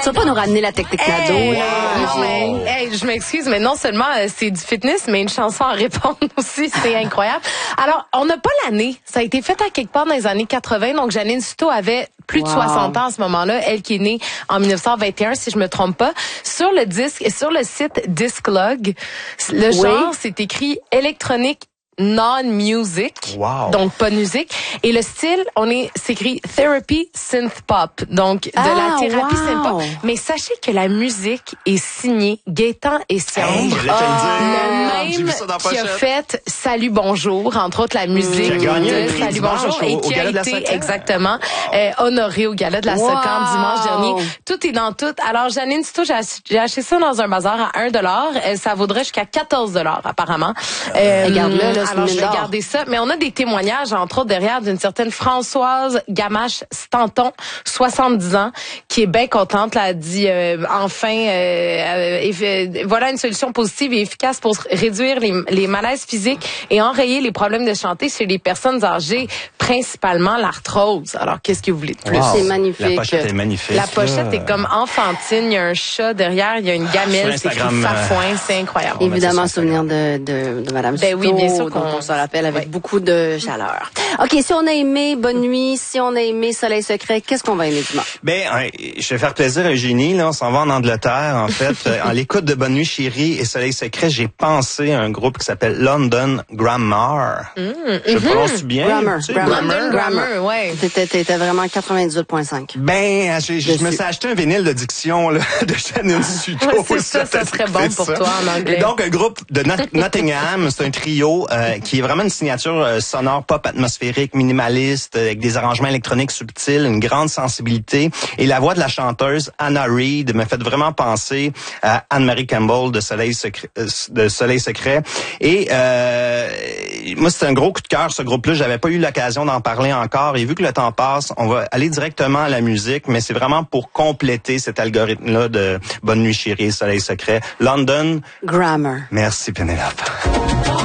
vas pas nous ramener la technique cadeau. Je m'excuse, mais non seulement c'est du fitness, mais une chanson à répondre aussi, c'est incroyable. Alors, on n'a pas l'année. Ça a été fait à quelque part dans les années 80, donc Janine Souto avait plus de 60 ans à ce moment-là, elle qui est née en 1921, si je me trompe pas. Sur le disque et sur le site Disclog, le genre, c'est écrit électronique non-music, donc pas de musique. Et le style, c'est écrit Therapy Synth Pop, donc de la thérapie synth pop. Mais sachez que la musique est signée Gaëtan et Sombre, le même qui a fait Salut Bonjour, entre autres la musique de Salut Bonjour, et qui a été exactement honoré au Gala de la Socam dimanche dernier. Tout est dans tout. Alors Janine Souto, j'ai acheté ça dans un bazar à $1. Ça vaudrait jusqu'à $14 apparemment. Regarde-le, là. Alors, je vais garder ça. Mais on a des témoignages, entre autres, derrière d'une certaine Françoise Gamache-Stanton, 70 ans, qui est bien contente. Là, elle dit, voilà une solution positive et efficace pour réduire les malaises physiques et enrayer les problèmes de santé chez les personnes âgées, principalement l'arthrose. Alors, qu'est-ce que vous voulez de plus? C'est magnifique. La pochette est magnifique. La pochette est comme enfantine. Il y a un chat derrière, il y a une gamelle, c'est écrit Fafouin. C'est incroyable. Évidemment, souvenir de Madame Souto. Oui, bien sûr on se rappelle avec beaucoup de chaleur. OK, si on a aimé Bonne Nuit, si on a aimé Soleil Secret, qu'est-ce qu'on va aimer dimanche? Je vais faire plaisir à Eugénie, là. On s'en va en Angleterre, en fait. En l'écoute de Bonne Nuit Chérie et Soleil Secret, j'ai pensé à un groupe qui s'appelle London Grammar. Je prononce bien? London Grammar, ouais. T'étais vraiment 98.5. Je me suis acheté un vinyle de diction, là, de Janine Souto. Ça serait bon pour toi en anglais. Et donc, un groupe de Nottingham, c'est un trio, qui est vraiment une signature sonore pop atmosphérique, minimaliste, avec des arrangements électroniques subtils, une grande sensibilité. Et la voix de la chanteuse Anna Reid me fait vraiment penser à Anne-Marie Campbell de Soleil Secret. Et moi, c'est un gros coup de cœur, ce groupe-là. J'avais pas eu l'occasion d'en parler encore. Et vu que le temps passe, on va aller directement à la musique, mais c'est vraiment pour compléter cet algorithme-là de Bonne Nuit Chérie, Soleil Secret. London Grammar. Merci, Pénélope.